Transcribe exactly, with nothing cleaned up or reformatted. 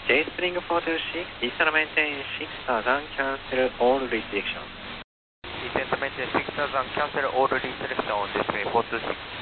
J Spring four two six, descent maintain six thousand, cancel all restriction. Descent maintain six thousand, cancel all restriction on display four two six.